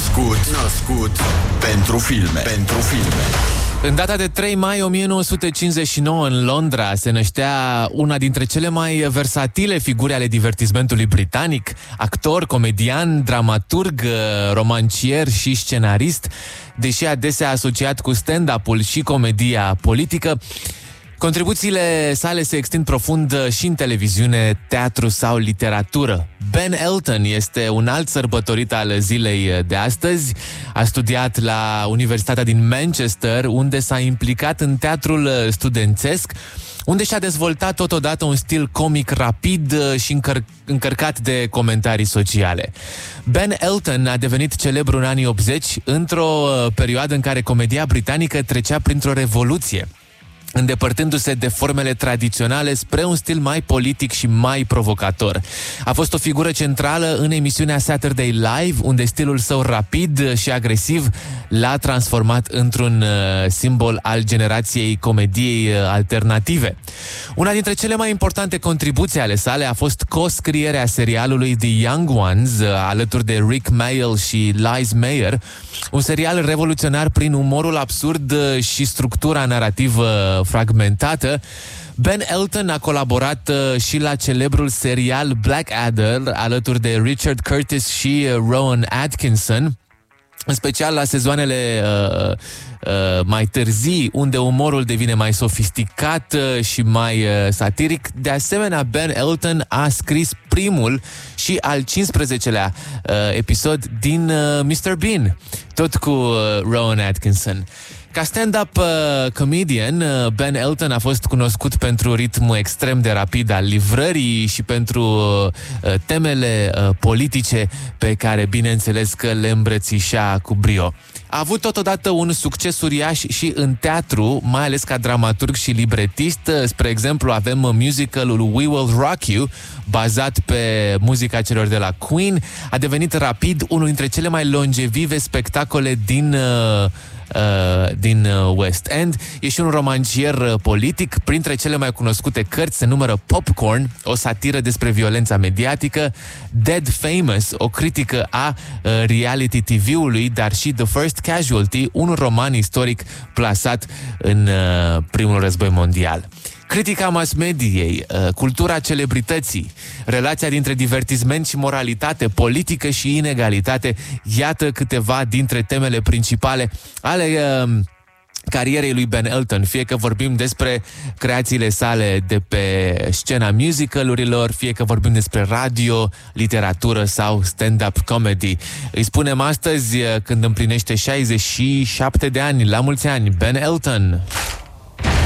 Născut pentru filme. În data de 3 mai 1959, în Londra, se năștea una dintre cele mai versatile figuri ale divertismentului britanic, actor, comedian, dramaturg, romancier și scenarist, deși adesea asociat cu stand-up-ul și comedia politică. Contribuțiile sale se extind profund și în televiziune, teatru sau literatură. Ben Elton este un alt sărbătorit al zilei de astăzi. A studiat la Universitatea din Manchester, unde s-a implicat în teatrul studențesc, unde și-a dezvoltat totodată un stil comic rapid și încărcat de comentarii sociale. Ben Elton a devenit celebru în anii 80, într-o perioadă în care comedia britanică trecea printr-o revoluție, îndepărtându-se de formele tradiționale spre un stil mai politic și mai provocator. A fost o figură centrală în emisiunea Saturday Live, unde stilul său rapid și agresiv l-a transformat într-un simbol al generației comediei alternative. Una dintre cele mai importante contribuții ale sale a fost co-scrierea serialului The Young Ones, alături de Rick Mayall și Liz Mayer, un serial revoluționar prin umorul absurd și structura narrativă fragmentată. Ben Elton a colaborat și la celebrul serial Blackadder, alături de Richard Curtis și Rowan Atkinson, în special la sezoanele mai târzii, unde umorul devine mai sofisticat și mai satiric. De asemenea, Ben Elton a scris primul și al 15-lea episod din Mr. Bean, tot cu Rowan Atkinson. Ca stand-up comedian, Ben Elton a fost cunoscut pentru ritmul extrem de rapid al livrării și pentru temele politice pe care, bineînțeles, că le îmbrățișa cu brio. A avut totodată un succes uriaș și în teatru, mai ales ca dramaturg și libretist. Spre exemplu, avem musicalul We Will Rock You, bazat pe muzica celor de la Queen. A devenit rapid unul dintre cele mai longevive spectacole din West End. E și un romancier politic. Printre cele mai cunoscute cărți se numără Popcorn, o satiră despre violența mediatică, Dead Famous, o critică a reality TV-ului, dar și The First Casualty, un roman istoric plasat în primul război mondial. Critica mass-mediei, cultura celebrității, relația dintre divertisment și moralitate, politică și inegalitate, iată câteva dintre temele principale ale carierei lui Ben Elton, fie că vorbim despre creațiile sale de pe scena musicalurilor, fie că vorbim despre radio, literatură sau stand-up comedy. Îi spunem astăzi, când împlinește 67 de ani, la mulți ani, Ben Elton!